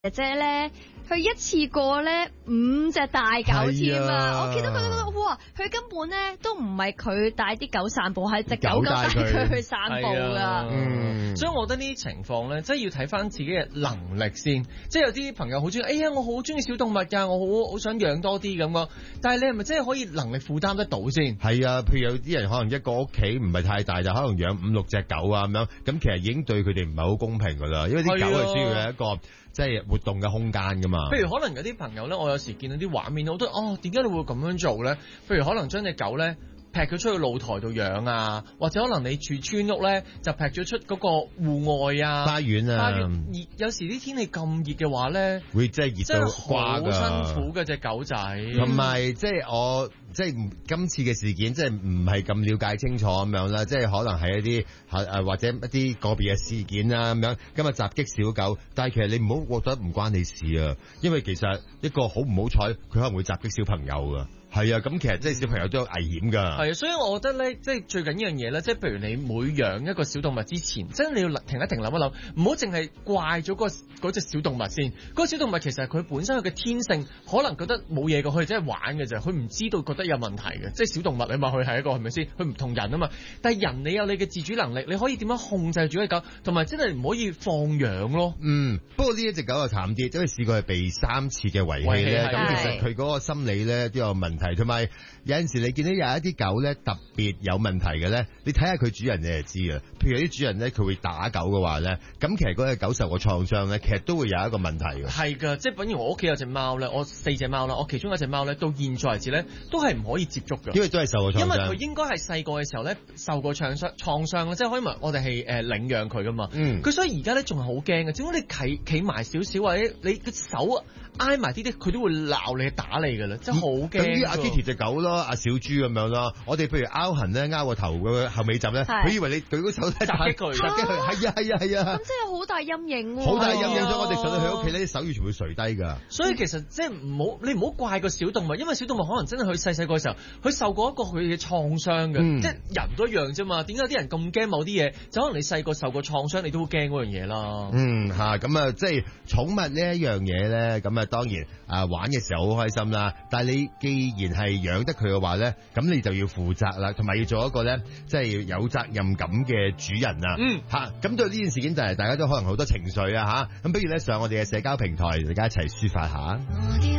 姐姐咧，佢一次過咧5隻大狗添啊！我見到佢哇，佢根本咧都唔係佢帶啲狗散步，係隻狗帶佢去散步噶。 所以我覺得呢啲情況咧，即係要睇翻自己嘅能力先。即係有啲朋友好中意，哎呀，我好中意小動物㗎，我好想養多啲咁咯。但係你係咪真係可以能力負擔得到先？ 係啊，譬如有啲人可能一個屋企唔係太大，就可能養5-6隻狗啊咁樣，咁其實已經對佢哋唔係好公平㗎啦，因為啲狗係需要有一個即係活動嘅空間㗎嘛。 譬如可能有啲朋友咧，我有時見到啲畫面，我都點解你會咁樣做咧？譬如可能將隻狗咧劈佢出去露台度養啊，或者可能你住村屋咧就劈咗出嗰個戶外啊花園啊。 有時啲天氣咁熱嘅話咧， 會真係熱到瓜㗎， 好辛苦嘅隻狗仔。 同埋即係我即係今次嘅事件，即係唔係咁了解清楚咁樣啦，即係可能係一啲或者一啲個別嘅事件啦咁樣，今日襲擊小狗，但係其實你唔好覺得唔關你事啊，因為其實一個好唔好彩，佢可能會襲擊小朋友㗎。係啊，咁其實即係小朋友都有危險㗎。係啊，所以我覺得咧，即係最緊一樣嘢咧，即係譬如你每養一個小動物之前，即係你要停一停諗一諗，唔好淨係怪咗嗰隻小動物先。嗰個小動物其實佢本身佢嘅天性可能覺得冇嘢㗎，佢真係玩嘅啫，佢唔知道覺得有問題嘅。即係小動物啊嘛，佢係一個係咪先？佢唔同人啊嘛。但係人你有你嘅自主能力，你可以點樣控制住隻狗，同埋真係唔可以放養咯。 不過呢一隻狗就慘啲，因為試過係被3次嘅遺棄咧，咁其實佢嗰個心理咧都有問題。同埋有陣時你見到有一啲狗咧特別有問題嘅咧，你睇下佢主人你就知㗎。譬如有啲主人咧佢會打狗嘅話咧，咁其實嗰隻狗受過創傷咧，其實都會有一個問題嘅。 係㗎，即係等於我屋企有隻貓咧，我4隻貓啦，我其中一隻貓咧到現在為止咧都係唔可以接觸㗎， 因為都係受過創傷。 因為佢應該係細個嘅時候咧受過創傷啦，即係可以話我哋係領養佢㗎嘛。佢所以而家咧仲係好驚嘅，只要你企埋少少或者你嘅手挨埋啲，佢都會鬧你打你㗎啦，真係好驚。 等於阿 Kitty 隻狗咯，阿小豬咁樣咯。我哋譬如拗痕咧，拗個頭嘅後尾枕咧，佢以為你舉嗰手咧襲擊佢，係啊。 咁真係好大陰影喎。 好大陰影咗，我哋上到佢屋企咧，啲手要全部垂低㗎。 所以其實即係你唔好怪個小動物，因為小動物可能真係佢細個嘅時候，佢受過一個佢嘅創傷嘅，即係人都一樣啫嘛。點解有啲人咁驚某啲嘢？就可能你細個受過創傷，你都會驚嗰樣嘢啦。 咁啊，即係寵物呢一樣嘢咧，咁啊當然玩嘅時候好開心啦。但係你既然係養得佢嘅話咧，咁你就要負責啦，同埋要做一個咧，即係有責任感嘅主人啊。咁對呢件事件就係大家都可能好多情緒啊。咁不如咧上我哋嘅社交平台，大家一齊抒發下。